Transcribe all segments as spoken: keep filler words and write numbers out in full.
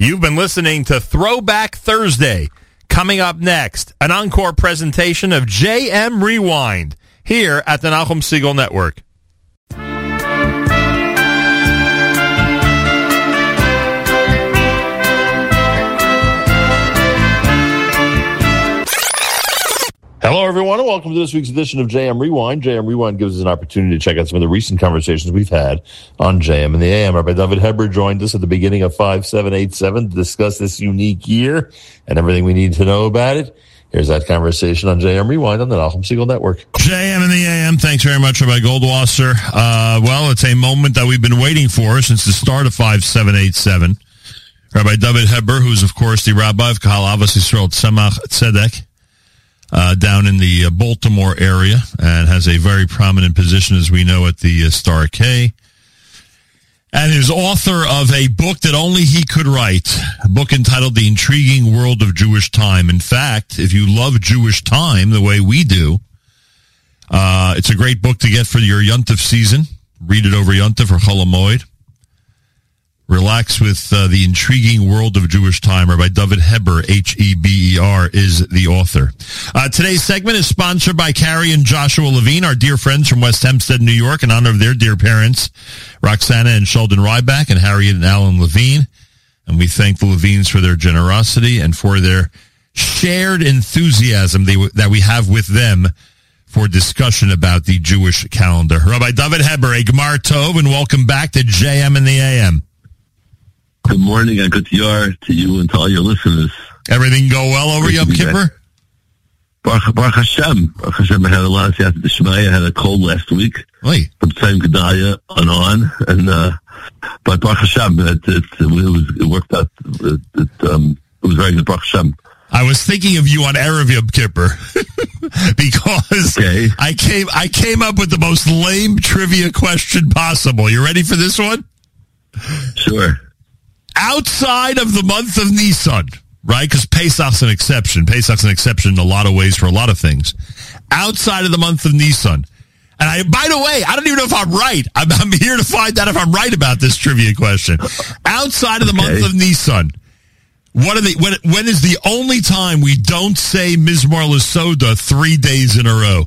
You've been listening to Throwback Thursday. Coming up next, an encore presentation of J M Rewind here at the Nachum Segal Network. Hello, everyone, and welcome to this week's edition of J M Rewind. J M Rewind gives us an opportunity to check out some of the recent conversations we've had on J M and the A M. Rabbi David Heber joined us at the beginning of five seven eight seven to discuss this unique year and everything we need to know about it. Here's that conversation on J M Rewind on the Nachum Segal Network. J M and the A M, thanks very much, Rabbi Goldwasser. Uh, well, it's a moment that we've been waiting for since the start of five seven eight seven. Rabbi David Heber, who's, of course, the rabbi of Kahal Avos Yisrael Tzemach Tzedek, Uh, down in the uh, Baltimore area, and has a very prominent position, as we know, at the uh, Star K, and is author of a book that only he could write, a book entitled The Intriguing World of Jewish Time. In fact, if you love Jewish time the way we do, uh, it's a great book to get for your Yontif season. Read it over Yontif or Chol HaMoed. Relax with uh, The Intriguing World of Jewish Time. Rabbi David Heber, H E B E R, is the author. Uh, today's segment is sponsored by Carrie and Joshua Levine, our dear friends from West Hempstead, New York, in honor of their dear parents, Roxana and Sheldon Ryback, and Harriet and Alan Levine. And we thank the Levines for their generosity and for their shared enthusiasm they, that we have with them for discussion about the Jewish calendar. Rabbi David Heber, a Gemar Tov, and welcome back to J M and the A M. Good morning, and good yar to you and to all your listeners. Everything go well over Yom Kippur? Baruch, Baruch Hashem. Baruch Hashem, I had a lot of siyata d'shmaya. I had a cold last week. Oy. From Tzayim Gedaliah and on. And, uh, but Baruch Hashem, it, it, it, was, it worked out. It, it, um, it was very good, Baruch Hashem. I was thinking of you on Erev Yom Kippur because okay. I came I came up with the most lame trivia question possible. You ready for this one? Sure. Outside of the month of Nisan, right? Because Pesach's an exception. Pesach's an exception in a lot of ways for a lot of things. Outside of the month of Nisan. And I, by the way, I don't even know if I'm right. I'm, I'm here to find out if I'm right about this trivia question. Outside of the okay. month of Nisan, what are the, when, when is the only time we don't say Mizmor L'Soda three days in a row?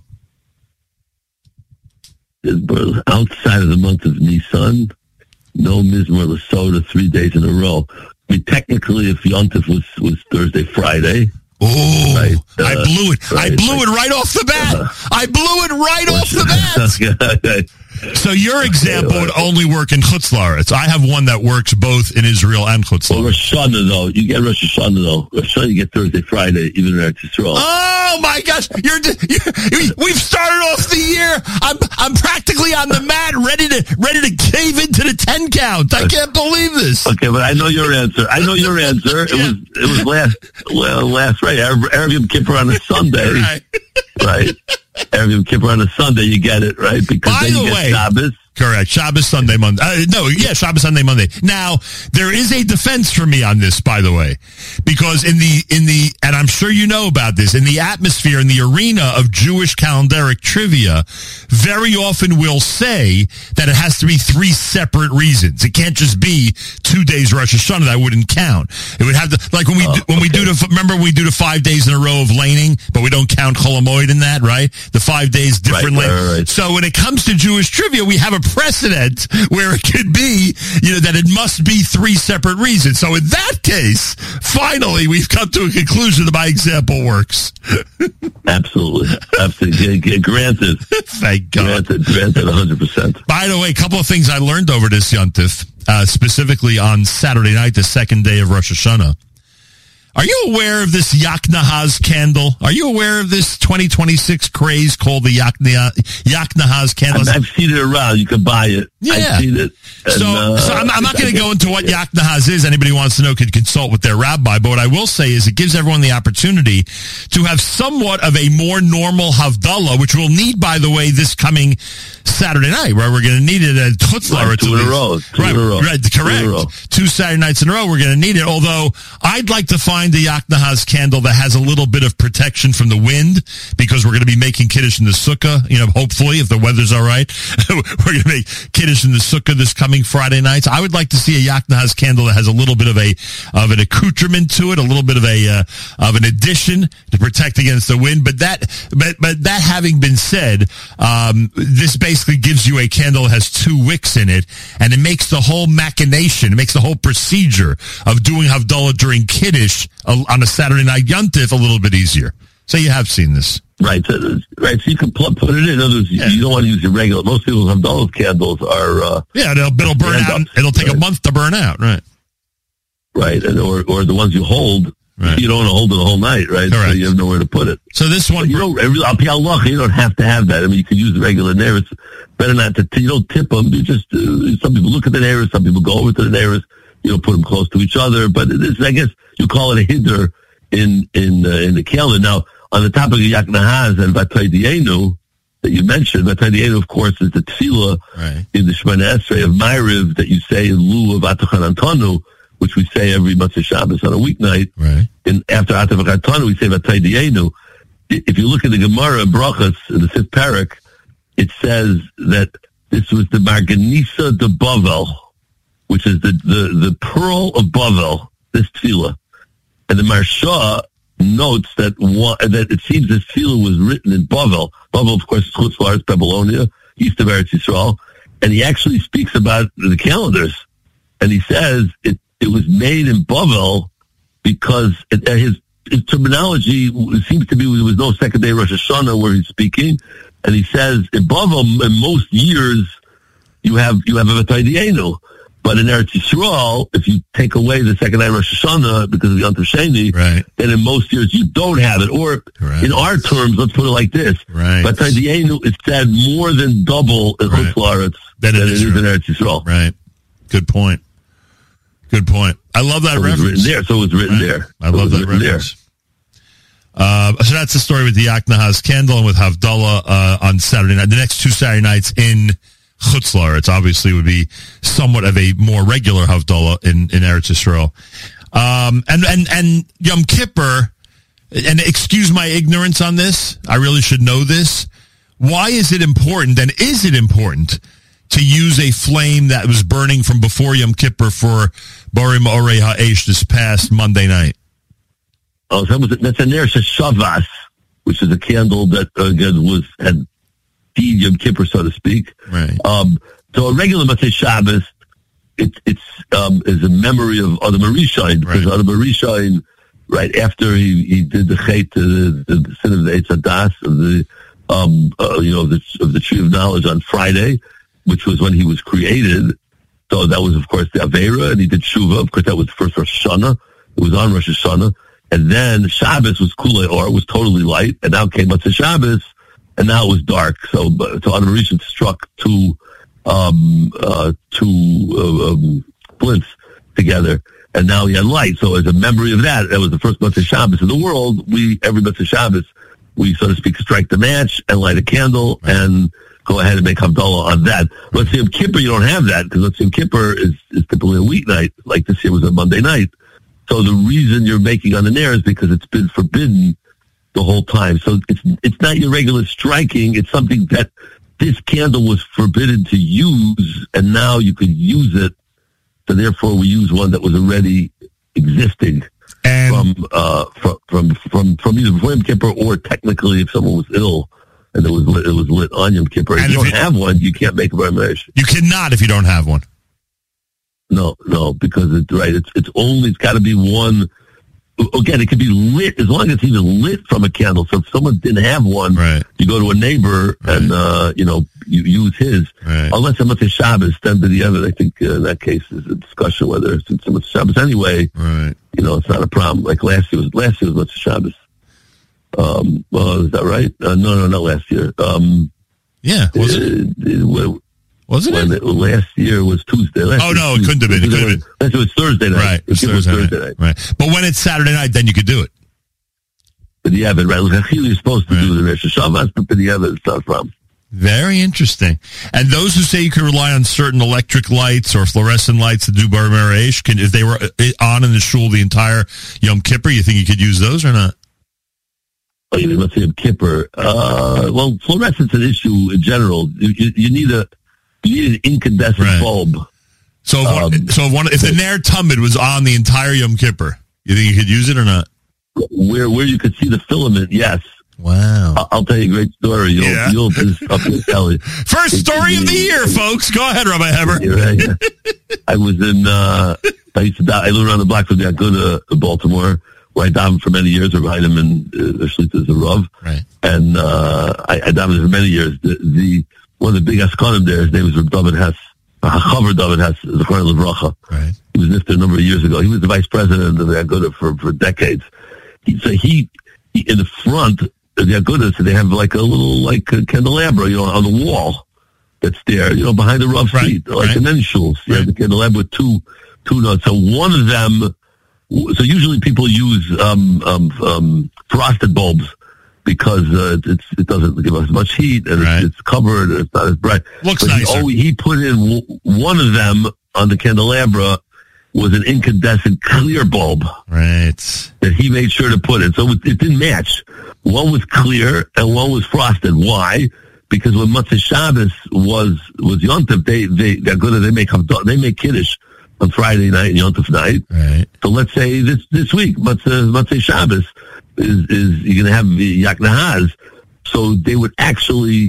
Outside of the month of Nisan? No Mizmor L'Soda three days in a row. I mean, technically, if Yontif was, was Thursday, Friday. Oh, right, uh, I blew it. Right, I blew like, it right off the bat. Uh, I blew it right off the bat. okay. So your example would only work in Chutz La'aretz. I have one that works both in Israel and Chutz La'aretz. Well, Rosh Hashanah, though. You get Rosh Hashanah, though. Rosh Hashanah, you get Thursday, Friday, even in Eretz Yisrael. Oh, my gosh. You're, you're, we've started off the year. I'm I'm practically on the mat, ready to ready to cave into the ten count. I can't believe this. Okay, but I know your answer. I know your answer. It was it was last, well, last, right, Erev Yom Kippur on a Sunday. Right. Right. Erev Yom Kippur on a Sunday, you get it, right? Because By then you the get way, Shabbos. Correct. Shabbos, Sunday, Monday. Uh, no, yeah, Shabbos, Sunday, Monday. Now, there is a defense for me on this, by the way, because in the, in the, and I'm sure you know about this, in the atmosphere, in the arena of Jewish calendaric trivia, very often we'll say that it has to be three separate reasons. It can't just be two days Rosh Hashanah. That wouldn't count. It would have to, like when we, oh, do, when okay. we do the, remember we do the five days in a row of laning, but we don't count Chol HaMoed in that, right? The five days different right, laning. right, right. So when it comes to Jewish trivia, we have a precedent where it could be, you know, that it must be three separate reasons. So in that case, finally, we've come to a conclusion that my example works. Absolutely. Absolutely. Granted. Thank God. Granted, granted one hundred percent. By the way, a couple of things I learned over this Yontif, uh, specifically on Saturday night, the second day of Rosh Hashanah. Are you aware of this Yaknahaz candle? Are you aware of this twenty twenty-six craze called the Yakna, Yaknahaz candle? I've, I've seen it around. You can buy it. Yeah. I've seen it. And, so, uh, so I'm, I'm not going to go into what Yaknahaz is. Anybody who wants to know could consult with their rabbi. But what I will say is it gives everyone the opportunity to have somewhat of a more normal Havdalah, which we'll need, by the way, this coming Saturday night, where we're going to need it at Chutz La'aretz. Right, two in a row. Two right, in a row. right, correct. Two, in a row. Two Saturday nights in a row, we're going to need it. Although I'd like to find find a Yaknahaz candle that has a little bit of protection from the wind, because we're going to be making Kiddush in the Sukkah, you know, hopefully, if the weather's all right. We're going to make Kiddush in the Sukkah this coming Friday nights. I would like to see a Yaknahaz candle that has a little bit of a of an accoutrement to it, a little bit of a uh, of an addition to protect against the wind. But that, but but that having been said, um, this basically gives you a candle that has two wicks in it, and it makes the whole machination, it makes the whole procedure of doing Havdalah during Kiddush on a Saturday night Yontif a little bit easier. So you have seen this. Right, so, right. So you can put it in. In other words, yeah. You don't want to use your regular. Most people's Havdalah candles are. Uh, yeah, it'll, it'll burn out. Up, it'll take right. a month to burn out. Right. Right, and or or the ones you hold. Right. You don't want to hold it the whole night, right? Correct. So you have nowhere to put it. So this one, but you don't. Al pi halacha, you don't have to have that. I mean, you can use the regular nair. It's better not to. You don't tip them. You just. Uh, some people look at the nairs. Some people go over to the nairs. You don't put them close to each other. But it is, I guess, you call it a hiddur in in uh, in the calendar. Now, on the topic of Yaknahaz and Vatay Dienu that you mentioned, Vatay Dienu, of course, is the tefillah right. in the Shemana Esrei of Ma'ariv that you say in lieu of Atachan Antanu, which we say every Motzei Shabbos on a weeknight. Right. And after Atachan Antanu, we say Vatay Dienu. If you look at the Gemara in Brachos, in the fifth parak, it says that this was the Marganisa de Bavel, which is the, the, the pearl of Bavel, this tefillah. And the Marsha notes that one, that it seems this tefillah was written in Bavel. Bavel, of course, is Chutz La'aretz, Babylonia, east of Eretz Yisrael. And he actually speaks about the calendars. And he says it, it was made in Bavel because it, his, his terminology seems to be there was no second day Rosh Hashanah where he's speaking. And he says in Bavel, in most years, you have you have a Vatay Dienu. But in Eretz Yisrael, if you take away the second night Rosh Hashanah because of the Yom Tov Sheni, right. then in most years you don't have it. Or right. in our terms, let's put it like this: right. Vatay Dienu is said more than double in Chutz La'aretz than it is in Eretz Yisrael. Right. Good point. Good point. I love that so reference. It was written there, so it was written right. there. I love that reference. Uh, so that's the story with the Yaknahaz candle and with Havdalah uh, on Saturday night. The next two Saturday nights in Chutz La'aretz obviously would be somewhat of a more regular Havdalah in, in Eretz Yisrael. Um, and, and, and Yom Kippur, and excuse my ignorance on this, I really should know this. Why is it important, and is it important, to use a flame that was burning from before Yom Kippur for Bari Ma'orei Ha'esh this past Monday night? Oh, that was, that's a Ner Shavas, which is a candle that, uh, again, was, had feed Yom Kippur, so to speak. Right. Um, so a regular Motzei Shabbos, it, it's um, is a memory of Adam Arishain, because right. Adam Arishain, right after he, he did the chait, the, the, the sin of the Eitz Hadas, of the um, uh, you know the, of the tree of knowledge on Friday, which was when he was created. So that was, of course, the Aveira, and he did Shuvah. Of course, that was the first Rosh Hashanah. It was on Rosh Hashanah, and then Shabbos was Kulei Or, it was totally light, and now came Motzei Shabbos. And now it was dark, so so Adam Rishon struck two um, uh, two uh, um, splints together, and now he had light. So as a memory of that, that was the first Motzei Shabbos in the world. We every Motzei Shabbos, we so to speak strike the match and light a candle right. and go ahead and make Havdalah on that. Let's say Yom Kippur, you don't have that because let's say Yom Kippur is, is typically a weeknight, like this year was a Monday night. So the reason you're making on the Nair is because it's been forbidden the whole time. So it's it's not your regular striking. It's something that this candle was forbidden to use, and now you could use it. So therefore, we use one that was already existing and from uh, from from from from either before Yom Kippur or technically if someone was ill and it was lit, it was lit on Yom Kippur. If you don't have one, you can't make a Barmesh. You cannot if you don't have one. No, no, because it's right. It's it's only it's got to be one. Again, it could be lit as long as it's even lit from a candle. So if someone didn't have one, right. you go to a neighbor right. and, uh, you know, you use his. Right. Unless I'm at the Shabbos, then to the other, I think uh, in that case is a discussion whether it's, it's a Shabbos anyway. Right. You know, it's not a problem. Like last year was, last year was Shabbos. Um, well, is that right? Uh, no, no, not last year. Um, yeah. Was it? Uh, it Wasn't it? it? Last year was Tuesday. Last oh, no, it couldn't have been. It could have been. Last year was Thursday night. Right, it was Thursday, was Thursday night. night. Right. But when it's Saturday night, then you could do it. But yeah, but right, you're supposed to right. do the Rosh Hashanah, but yeah, but it's not a problem. Very interesting. And those who say you can rely on certain electric lights or fluorescent lights to do Bar Mitzvah, can if they were on in the shul the entire Yom Kippur, you think you could use those or not? Oh, you mean, let's say Yom Kippur. Uh, well, fluorescence is an issue in general. You, you, you need a you need an incandescent right. bulb. So, if, um, one, so if, one, if the Ner Tamid was on the entire Yom Kippur, you think you could use it or not? Where where you could see the filament, yes. Wow. I'll tell you a great story. You'll, yeah. you'll just up your belly. First story of the year, folks. Go ahead, Rabbi Heber. Right, yeah. I was in, uh, I used to, die, I lived around the block from the Aguda in Baltimore, where I davened for many years, or behind him in uh, Shlita Rav. Right. And, uh, I, I davened for many years. The, the, one of the big Askanim there, his name was Reb David Hess, Chaver David Hess, the Zichron Livracha. Right. He was nifter a number of years ago. He was the vice president of the Aguda for, for decades. He, so he, he, in the front, the Aguda, so they have like a little, like a candelabra, you know, on the wall that's there, you know, behind the Rav right, seat, like right. an Enshuls. You have the candelabra with two, two notes. So one of them, so usually people use, um, um, um, frosted bulbs because, uh, it's, it doesn't give us much heat and right. it's, it's covered and it's not as bright. Looks but nicer. He, always, he put in w- one of them on the candelabra was an incandescent clear bulb. Right. That he made sure to put in. So it, it didn't match. One was clear and one was frosted. Why? Because when Matzah Shabbos was, was Yontif, they, they, they're good at, they make, they make Kiddush on Friday night and Yontif night. Right. So let's say this, this week, Matzah, Matzah Shabbos is, is, you're going to have the Yak Nahaz. So they would actually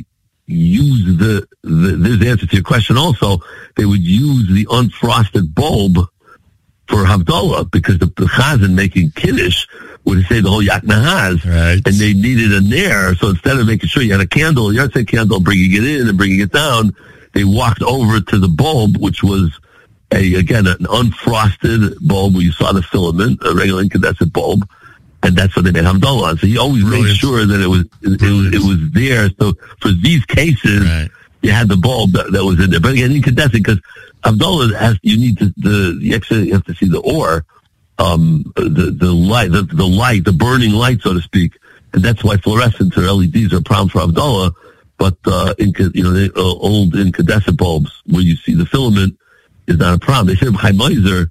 use the, the, there's the answer to your question also, they would use the unfrosted bulb for Havdalah, because the, the Chazan making Kiddush would say the whole Yak Nahaz, right. and they needed a Ner, so instead of making sure you had a candle, a Yartzeit candle, bringing it in and bringing it down, they walked over to the bulb, which was, a again, an unfrosted bulb where you saw the filament, a regular incandescent bulb, and that's what they made Havdalah on. So he always Brilliant. made sure that it was it, it was it was there. So for these cases, right. you had the bulb that, that was in there. But again, incandescent, because Havdalah has, you need to, the, you actually have to see the ore, um, the, the light, the, the light, the burning light, so to speak. And that's why fluorescents or L E Ds are a problem for Havdalah. But, uh, in, you know, they, uh, old incandescent bulbs where you see the filament is not a problem. They said Chaim Meiser,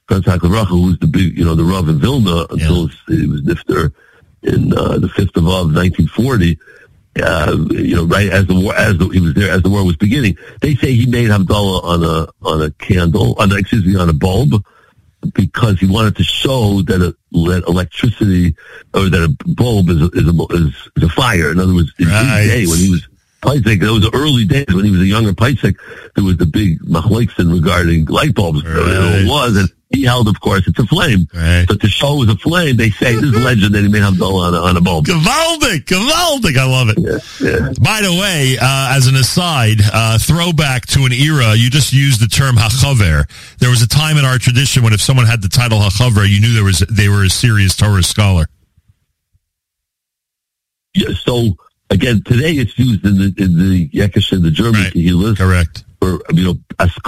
who was the big, you know, the Rav in Vilna until yeah. he was nifter in, uh, the fifth of Av, nineteen forty. Uh, you know, right as the war, as the, he was there, as the war was beginning, they say he made Havdalah on a, on a candle, on a, excuse me, on a bulb, because he wanted to show that, a, that electricity, or that a bulb is a, is a, is, is a fire. In other words, in right. his day, when he was Paisek, those were the early days when he was a younger Paisek, there was the big machlokes regarding light bulbs. Right. It was, and he held, of course, it's a flame. Right. But to show it was a flame, they say, this is legend that he made Havdalah on a, on a bulb. Gavaldic, Gavaldic, I love it. Yeah, yeah. By the way, uh, as an aside, uh, throwback to an era, you just used the term hachaver. There was a time in our tradition when if someone had the title hachaver, you knew there was they were a serious Torah scholar. Yeah, so, again, today it's used in the, in the Yekish, in the German right. Kehillas. Correct. For, you know, a